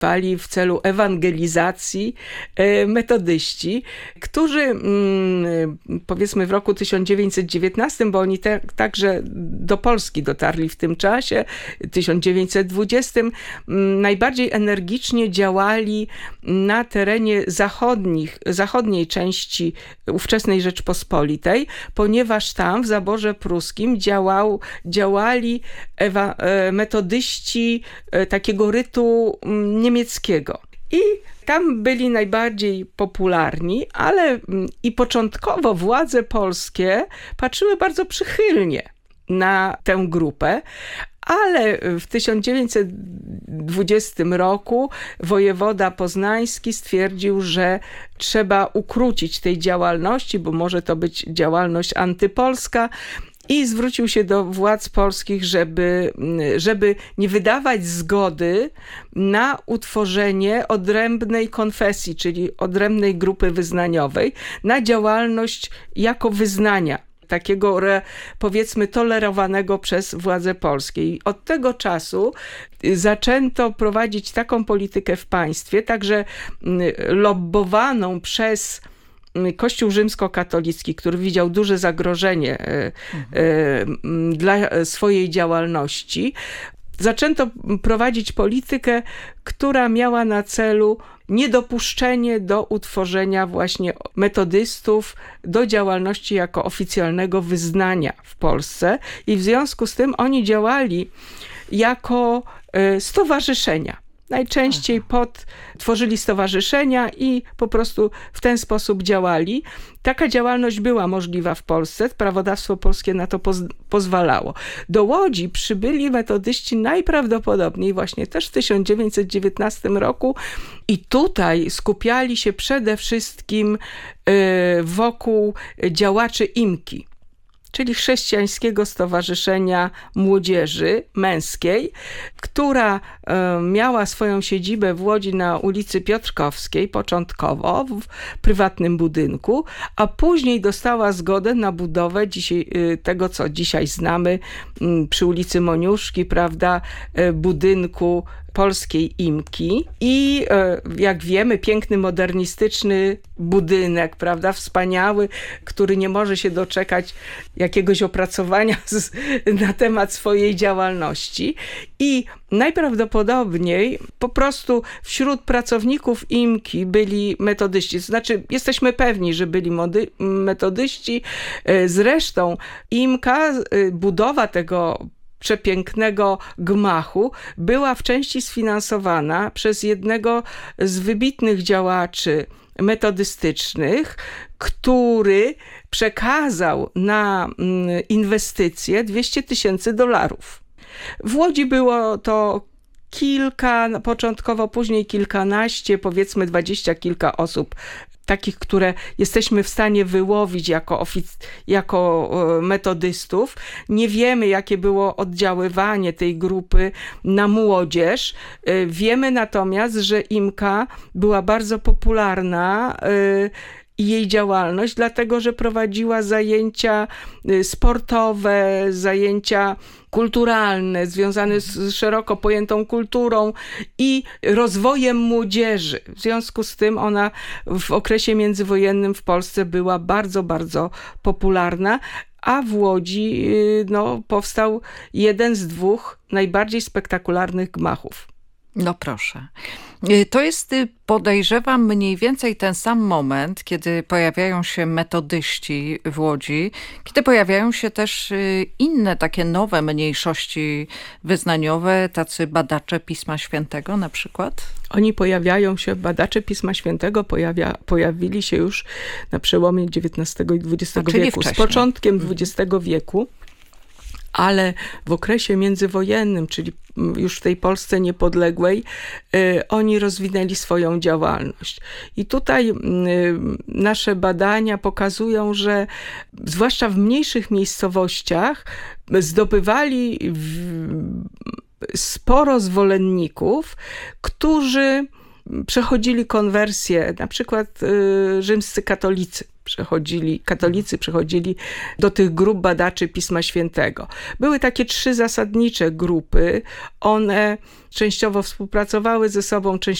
powstawali w celu ewangelizacji metodyści, którzy powiedzmy w roku 1919, bo oni także do Polski dotarli w tym czasie, 1920, najbardziej energicznie działali na terenie zachodniej części ówczesnej Rzeczpospolitej, ponieważ tam w zaborze pruskim działali metodyści takiego rytu niemieckiego. I tam byli najbardziej popularni, ale i początkowo władze polskie patrzyły bardzo przychylnie na tę grupę, ale w 1920 roku wojewoda poznański stwierdził, że trzeba ukrócić tej działalności, bo może to być działalność antypolska, i zwrócił się do władz polskich, żeby nie wydawać zgody na utworzenie odrębnej konfesji, czyli odrębnej grupy wyznaniowej, na działalność jako wyznania, takiego powiedzmy tolerowanego przez władze polskie. I od tego czasu zaczęto prowadzić taką politykę w państwie, także lobbowaną przez Kościół rzymskokatolicki, który widział duże zagrożenie dla swojej działalności. Zaczęto prowadzić politykę, która miała na celu niedopuszczenie do utworzenia właśnie metodystów do działalności jako oficjalnego wyznania w Polsce i w związku z tym oni działali jako stowarzyszenia. Najczęściej tworzyli stowarzyszenia i po prostu w ten sposób działali. Taka działalność była możliwa w Polsce, prawodawstwo polskie na to pozwalało. Do Łodzi przybyli metodyści najprawdopodobniej właśnie też w 1919 roku i tutaj skupiali się przede wszystkim wokół działaczy IMKI, czyli Chrześcijańskiego Stowarzyszenia Młodzieży Męskiej, która miała swoją siedzibę w Łodzi na ulicy Piotrkowskiej, początkowo w prywatnym budynku, a później dostała zgodę na budowę tego, co dzisiaj znamy przy ulicy Moniuszki, prawda, budynku polskiej IMKI i jak wiemy, piękny, modernistyczny budynek, prawda, wspaniały, który nie może się doczekać jakiegoś opracowania na temat swojej działalności i najprawdopodobniej po prostu wśród pracowników IMKI byli metodyści, znaczy jesteśmy pewni, że byli metodyści, zresztą IMKA, budowa tego przepięknego gmachu była w części sfinansowana przez jednego z wybitnych działaczy metodystycznych, który przekazał na inwestycje $200,000. W Łodzi było to kilka, początkowo, później kilkanaście, powiedzmy 20 kilka osób, takich, które jesteśmy w stanie wyłowić jako metodystów. Nie wiemy, jakie było oddziaływanie tej grupy na młodzież. Wiemy natomiast, że IMKA była bardzo popularna i jej działalność, dlatego że prowadziła zajęcia sportowe, zajęcia kulturalne, związane z szeroko pojętą kulturą i rozwojem młodzieży. W związku z tym ona w okresie międzywojennym w Polsce była bardzo, bardzo popularna, a w Łodzi powstał jeden z dwóch najbardziej spektakularnych gmachów. No proszę. To jest, podejrzewam, mniej więcej ten sam moment, kiedy pojawiają się metodyści w Łodzi, kiedy pojawiają się też inne takie nowe mniejszości wyznaniowe, tacy badacze Pisma Świętego na przykład? Oni pojawiają się, badacze Pisma Świętego pojawili się już na przełomie XIX i XX wieku, z początkiem XX wieku. Ale w okresie międzywojennym, czyli już w tej Polsce niepodległej, oni rozwinęli swoją działalność. I tutaj nasze badania pokazują, że zwłaszcza w mniejszych miejscowościach zdobywali sporo zwolenników, którzy przechodzili konwersję, na przykład rzymscy katolicy przechodzili do tych grup badaczy Pisma Świętego. Były takie 3 zasadnicze grupy. One częściowo współpracowały ze sobą,